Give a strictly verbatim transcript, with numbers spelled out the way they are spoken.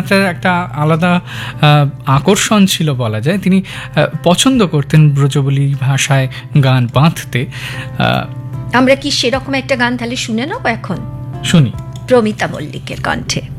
রবীন্দ্রনাথের একটা আলাদা আকর্ষণ ছিল বলা যায়। তিনি পছন্দ করতেন ব্রজবুলি ভাষায় গান বাঁধতে। আমরা কি সেরকম একটা গান তাহলে শুনে নেব এখন? শুনি, প্রমিতা মল্লিকের কণ্ঠে।